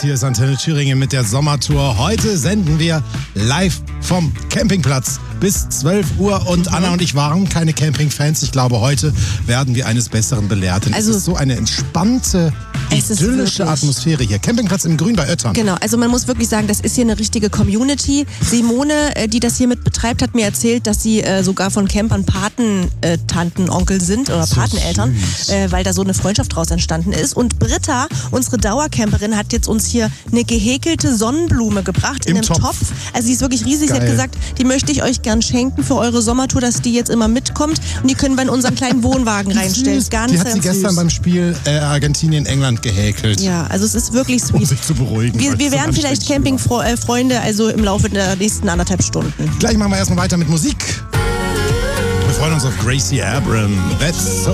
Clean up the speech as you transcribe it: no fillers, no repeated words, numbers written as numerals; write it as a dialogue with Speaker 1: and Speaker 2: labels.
Speaker 1: hier ist Antenne Thüringen mit der Sommertour. Heute senden wir live vom Campingplatz bis 12 Uhr und Anna und ich waren keine Campingfans. Ich glaube, heute werden wir eines Besseren belehrt. Denn es ist so eine entspannte, idyllische Atmosphäre hier. Campingplatz im Grün bei Öttern.
Speaker 2: Genau, also man muss wirklich sagen, das ist hier eine richtige Community. Simone, die das hier mit betreibt, hat mir erzählt, dass sie sogar von Campern Patentanten, Onkel sind oder so Pateneltern, weil da so eine Freundschaft draus entstanden ist. Und Britta, unsere Dauercamperin, hat jetzt uns hier eine gehäkelte Sonnenblume gebracht in einem Topf. Also die ist wirklich riesig.
Speaker 1: Geil.
Speaker 2: Sie hat gesagt, die möchte ich euch gern schenken für eure Sommertour, dass die jetzt immer mitkommt und die können wir in unseren kleinen Wohnwagen reinstellen. Ganz,
Speaker 1: die hat sie gestern beim Spiel Argentinien-England gehäkelt.
Speaker 2: Ja, also es ist wirklich sweet.
Speaker 1: Um sich zu beruhigen.
Speaker 2: Wir werden vielleicht Campingfreunde also im Laufe der nächsten 1,5 Stunden.
Speaker 1: Gleich machen wir erstmal weiter mit Musik. Wir freuen uns auf Gracie Abram. That's so